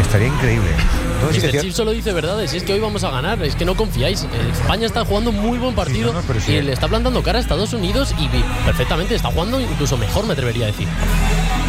estaría increíble. No, sí que Mr. Chip solo dice verdades, y es que hoy vamos a ganar, es que no confiáis. España está jugando muy buen partido, Sí, no, pero sí. y le está plantando cara a Estados Unidos y perfectamente está jugando incluso mejor, me atrevería a decir.